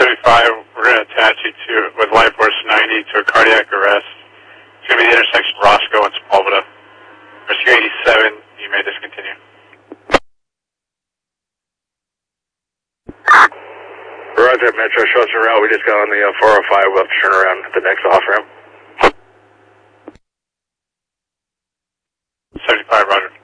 75, we're going to attach you to, with Life Force 90 to a cardiac arrest. It's going to be the intersection Roscoe and Sepulveda. Rescue 87, you may discontinue. Roger, Metro, show us a route. We just got on the 405. We'll have to turn around at the next off-ramp. 75, Roger.